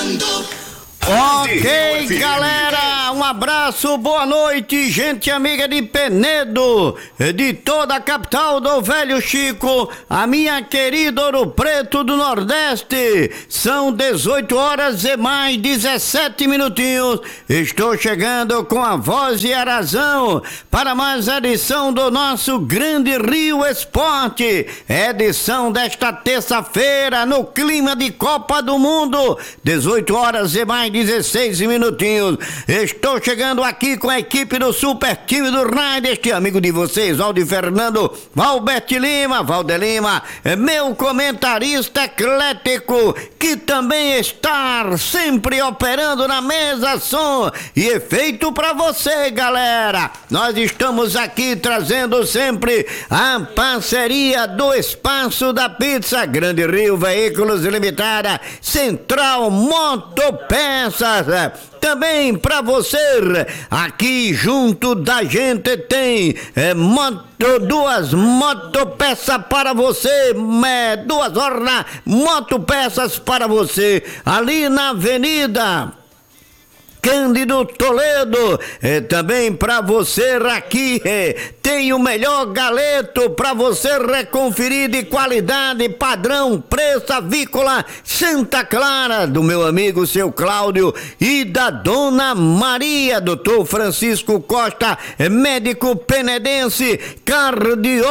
Ok, galera, um abraço, boa noite, gente amiga de Penedo, de toda a capital do Velho Chico, a minha querida Ouro Preto do Nordeste. São 18 horas e mais 17 minutinhos. Estou chegando com a voz e a razão para mais edição do nosso Grande Rio Esporte. Edição desta terça-feira no clima de Copa do Mundo, 18 horas e mais 16 minutinhos. Estou chegando aqui com a equipe do Super Time do Raid, este amigo de vocês, Valdir Fernando, Valberto Lima, Valder Lima, meu comentarista eclético, que também está sempre operando na mesa som e efeito para você, galera. Nós estamos aqui trazendo sempre a parceria do Espaço da Pizza, Grande Rio Veículos Limitada, Central Motopeças. Também para você, aqui junto da gente tem duas motopeças para você, duas motopeças para você, ali na Avenida Cândido Toledo. Também para você aqui tem o melhor galeto para você reconferir de qualidade, padrão, preço avícola Santa Clara, do meu amigo seu Cláudio e da dona Maria. Doutor Francisco Costa, médico penedense, cardiologista.